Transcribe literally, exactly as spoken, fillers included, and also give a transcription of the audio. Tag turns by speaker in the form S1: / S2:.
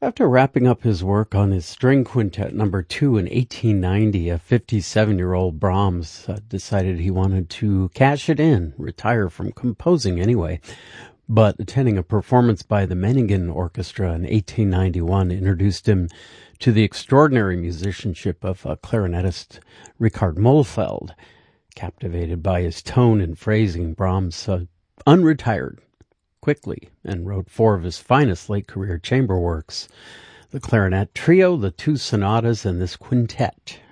S1: After wrapping up his work on his string quintet number two in eighteen ninety, a fifty-seven-year-old Brahms uh, decided he wanted to cash it in, retire from composing anyway. But attending a performance by the Meiningen Orchestra in eighteen ninety-one introduced him to the extraordinary musicianship of uh, clarinetist Richard Mohlfeld. Captivated by his tone and phrasing, Brahms uh, unretired quickly and wrote four of his finest late-career chamber works: the Clarinet Trio, the two sonatas, and this quintet.